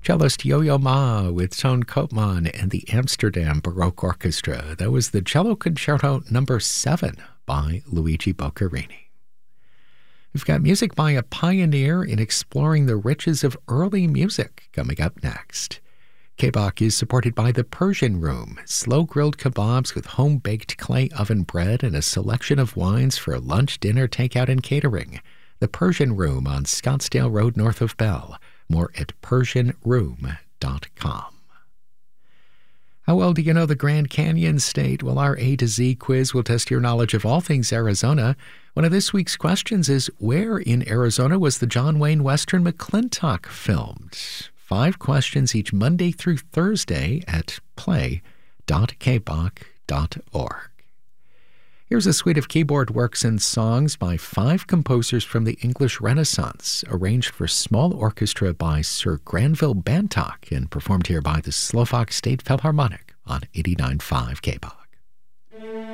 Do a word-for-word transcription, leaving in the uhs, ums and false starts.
Cellist Yo-Yo Ma with Toon Koopman and the Amsterdam Baroque Orchestra. That was the Cello Concerto number seven by Luigi Boccherini. We've got music by a pioneer in exploring the riches of early music coming up next. K B O C is supported by The Persian Room, slow-grilled kebabs with home-baked clay oven bread and a selection of wines for lunch, dinner, takeout, and catering. The Persian Room on Scottsdale Road north of Bell. More at persian room dot com. How well do you know the Grand Canyon State? Well, our A to Z quiz will test your knowledge of all things Arizona. One of this week's questions is, where in Arizona was the John Wayne Western McClintock filmed? Five questions each Monday through Thursday at play dot k b o c dot org. Here's a suite of keyboard works and songs by five composers from the English Renaissance, arranged for small orchestra by Sir Granville Bantock and performed here by the Slovak State Philharmonic on eighty-nine point five K B O C.